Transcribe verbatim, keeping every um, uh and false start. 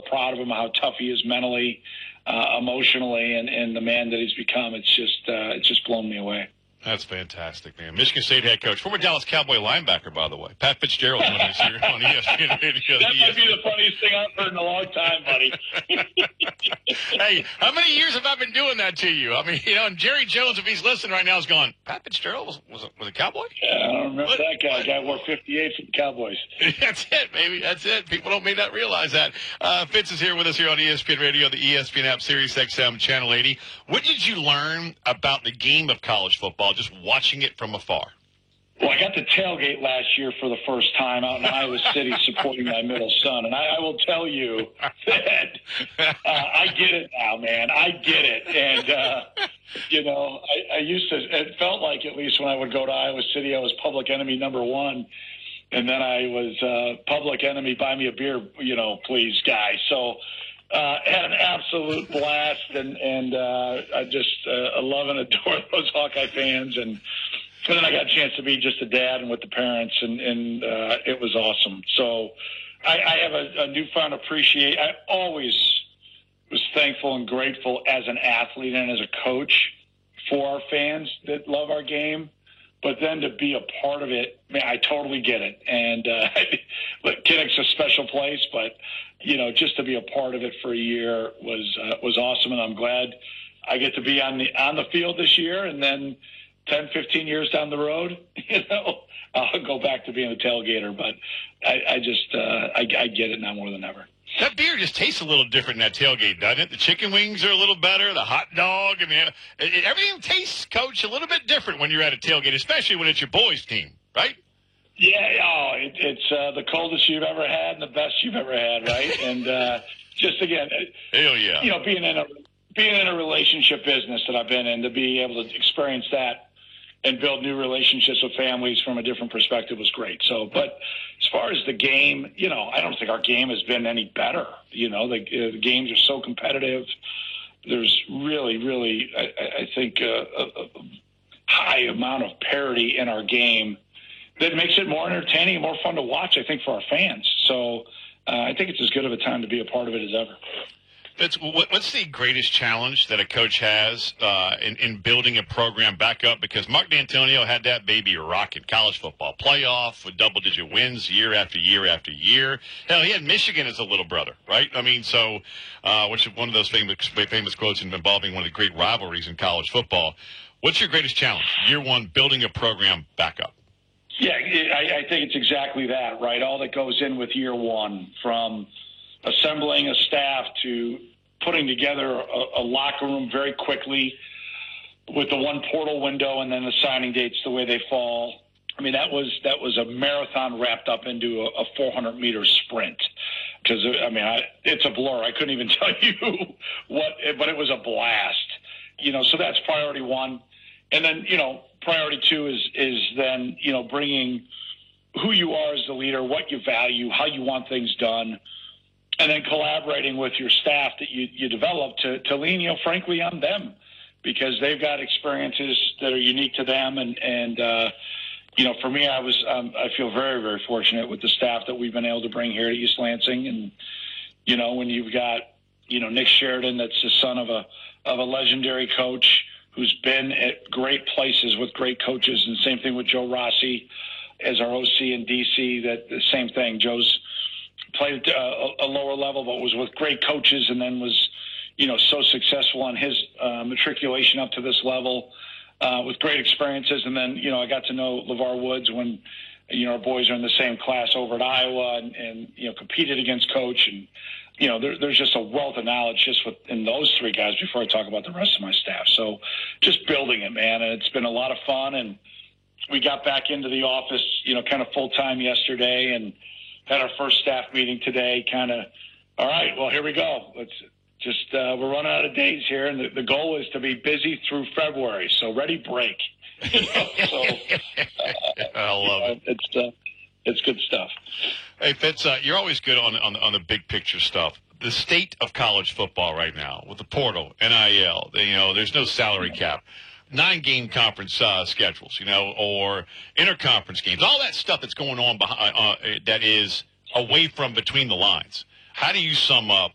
proud of him, how tough he is mentally, uh, emotionally, and, and the man that he's become. It's just uh, it's just blown me away. That's fantastic, man. Michigan State head coach, former Dallas Cowboy linebacker, by the way. Pat Fitzgerald joining us here on E S P N Radio. That might be the funniest thing I've heard in a long time, buddy. Hey, how many years have I been doing that to you? I mean, you know, and Jerry Jones, if he's listening right now, is going, Pat Fitzgerald was, was, a, was a Cowboy? Yeah, I don't remember what? that guy. The guy wore fifty-eight for the Cowboys. That's it, baby. That's it. People don't may not realize that. Uh, Fitz is here with us here on E S P N Radio, the E S P N app, Sirius X M, Channel eighty. What did you learn about the game of college football just watching it from afar? Well, I got to tailgate last year for the first time out in Iowa City supporting my middle son. And I, I will tell you that uh, I get it now, man. I get it. And, uh, you know, I, I used to, it felt like at least when I would go to Iowa City, I was public enemy number one. And then I was uh, public enemy, buy me a beer, you know, please, guy. So uh, had an absolute blast. And, and uh, I just uh, love and adore those Hawkeye fans. And, And then I got a chance to be just a dad and with the parents, and, and uh, it was awesome. So I, I have a, a newfound appreciation. I always was thankful and grateful as an athlete and as a coach for our fans that love our game. But then to be a part of it, man, I totally get it. And uh, look, Kinnick's a special place, but, you know, just to be a part of it for a year was uh, was awesome. And I'm glad I get to be on the on the field this year, and then ten, fifteen years down the road, you know, I'll go back to being a tailgater. But I, I just, uh, I, I get it now more than ever. That beer just tastes a little different in that tailgate, doesn't it? The chicken wings are a little better, the hot dog. I mean, it, everything tastes, Coach, a little bit different when you're at a tailgate, especially when it's your boys' team, right? Yeah, oh, it, it's uh, the coldest you've ever had and the best you've ever had, right? And uh, just, again, hell yeah. You know, being in a being in a relationship business that I've been in, to be able to experience that and build new relationships with families from a different perspective was great. So, but as far as the game, you know, I don't think our game has been any better. You know, the, uh, the games are so competitive. There's really, really, I, I think, uh, a, a high amount of parity in our game that makes it more entertaining and more fun to watch, I think, for our fans. So uh, I think it's as good of a time to be a part of it as ever. That's, what's the greatest challenge that a coach has uh, in, in building a program back up? Because Mark D'Antonio had that baby rocking famous football playoff with double-digit wins year after year after year. Hell, he had Michigan as a little brother, right? I mean, so uh, which is one of those famous, famous quotes involving one of the great rivalries in college football. What's your greatest challenge, year one, building a program back up? Yeah, I, I think it's exactly that, right? All that goes in with year one, from assembling a staff to putting together a, a locker room very quickly with the one portal window and then the signing dates the way they fall. I mean, that was that was a marathon wrapped up into a, a four hundred meter sprint. Because, I mean, I, it's a blur. I couldn't even tell you what, but it was a blast. You know, so that's priority one. And then, you know, priority two is is then, you know, bringing who you are as the leader, what you value, how you want things done, and then collaborating with your staff that you, you develop to, to lean, you know, frankly, on them, because they've got experiences that are unique to them. And, and uh, you know, for me, I was um, I feel very, very fortunate with the staff that we've been able to bring here to East Lansing. And, you know, when you've got, you know, Nick Sheridan, that's the son of a of a legendary coach who's been at great places with great coaches, and same thing with Joe Rossi as our O C in D C, that the same thing. Joe's played uh, a lower level, but was with great coaches, and then was, you know, so successful on his uh, matriculation up to this level uh, with great experiences. And then, you know, I got to know LeVar Woods when, you know, our boys are in the same class over at Iowa, and, and you know, competed against Coach. And, you know, there, there's just a wealth of knowledge just within those three guys before I talk about the rest of my staff. So just building it, man. And it's been a lot of fun. And we got back into the office, you know, kind of full time yesterday, and had our first staff meeting today, kind of, all right, well, here we go. Let's just, uh, we're running out of days here, and the, the goal is to be busy through February. So ready, break. You know, so, uh, I love it. It's, uh, it's good stuff. Hey, Fitz, uh, you're always good on, on, on the big picture stuff. The state of college football right now, with the portal, N I L, you know, there's no salary cap. Nine-game conference uh, schedules, you know, or interconference games, all that stuff that's going on behind, uh, that is away from between the lines. How do you sum up